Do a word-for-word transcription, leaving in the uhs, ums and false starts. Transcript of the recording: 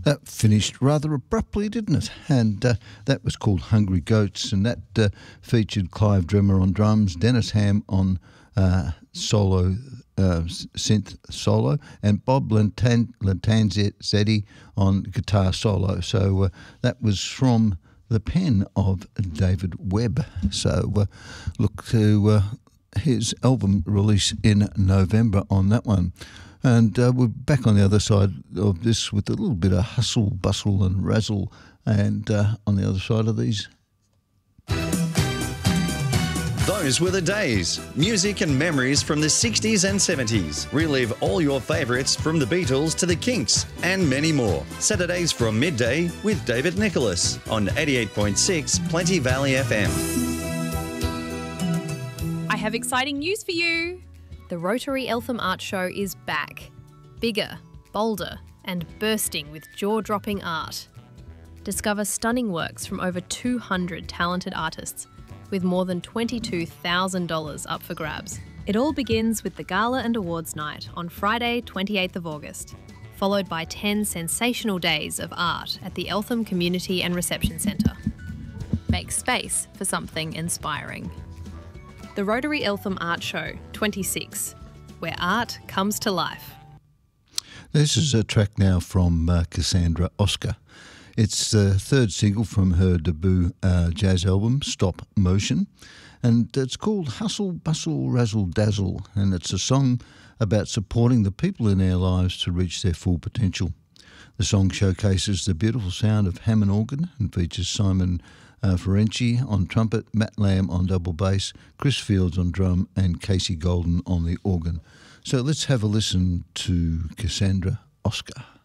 That finished rather abruptly, didn't it? And uh, that was called Hungry Goats, and that uh, featured Clive Drimmer on drums, Dennis Ham on uh, solo uh, synth solo, and Bob Lantan- Lantanzetti on guitar solo. So uh, that was from the pen of David Webb. So uh, look to uh, his album release in November on that one. And uh, we're back on the other side of this with a little bit of hustle, bustle and razzle, and uh, on the other side of these. Those were the days. Music and memories from the sixties and seventies. Relive all your favourites from the Beatles to the Kinks and many more. Saturdays from midday with David Nicholas on eighty-eight point six Plenty Valley F M. I have exciting news for you. The Rotary Eltham Art Show is back. Bigger, bolder and bursting with jaw-dropping art. Discover stunning works from over two hundred talented artists with more than twenty-two thousand dollars up for grabs. It all begins with the Gala and Awards Night on Friday, twenty-eighth of August, followed by ten sensational days of art at the Eltham Community and Reception Centre. Make space for something inspiring. The Rotary Eltham Art Show twenty-six, where art comes to life. This is a track now from uh, Cassandra Oscar. It's the third single from her debut uh, jazz album, Stop Motion, and it's called Hustle, Bustle, Razzle, Dazzle, and it's a song about supporting the people in our lives to reach their full potential. The song showcases the beautiful sound of Hammond organ and features Simon Uh, Ferenczi on trumpet, Matt Lamb on double bass, Chris Fields on drum and Casey Golden on the organ. So let's have a listen to Cassandra Oscar.